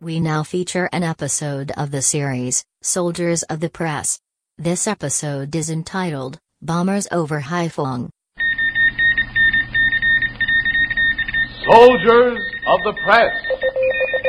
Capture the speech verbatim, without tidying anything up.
We now feature an episode of the series, Soldiers of the Press. This episode is entitled, Bombers over Haiphong. Soldiers of the Press.